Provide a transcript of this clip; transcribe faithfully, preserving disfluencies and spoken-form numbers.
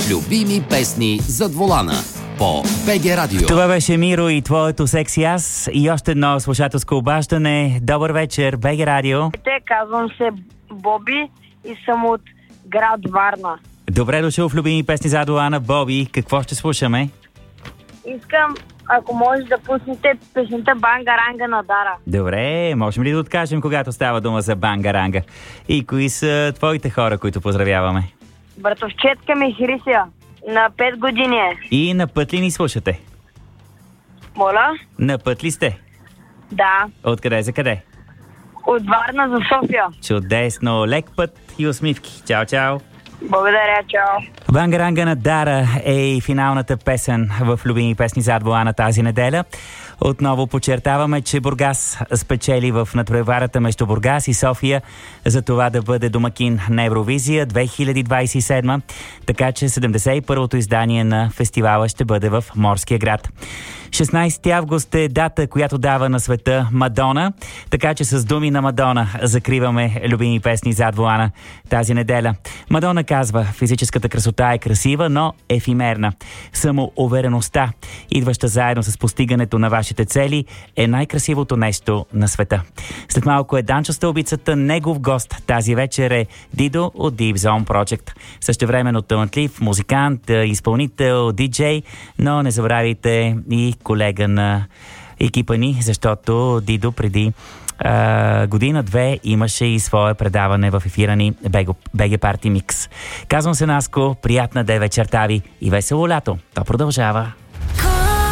Любими песни зад волана по БГ Радио. Това беше Миро и твоето секси аз. И още едно слушателско обаждане. Добър вечер, БГ Радио. Казвам се Боби и съм от град Варна. Добре дошъл в Любими песни зад волана, Боби. Какво ще слушаме? Искам, ако можеш да пуснете песента Бангаранга на Дара. Добре, можем ли да откажем, когато става дума за Бангаранга? И кои са твоите хора, които поздравяваме? Братовчетка ми Хрисия, на пет години е. И на път ли ни слушате? Моля? На път ли сте? Да. Откъде за къде? От Варна за София. Чудесно, лек път и усмивки. Чао, чао. Благодаря, чао. Бангаранга на Дара е и финалната песен в Любими песни зад волана тази неделя. Отново подчертаваме, че Бургас спечели в надпреварата между Бургас и София за това да бъде домакин на Евровизия две хиляди двадесет и седма, така че седемдесет и първото издание на фестивала ще бъде в Морския град. шестнадесети август е дата, която дава на света Мадона, така че с думи на Мадона закриваме Любими песни зад волана тази неделя. Мадона казва: физическата красота е красива, но ефимерна. Самоувереността, идваща заедно с постигането на вашите цели, е най-красивото нещо на света. След малко е Данчо Стълбицата, негов гост тази вечер е Дидо от Deep Zone Project. Същевременно талантлив музикант, изпълнител, диджей, но не забравяйте и колега на екипа ни, защото Дидо преди Uh, година-две имаше и свое предаване в ефира ни БГ Парти Микс. Казвам се Наско, приятна де вечерта ви и весело лято. То продължава.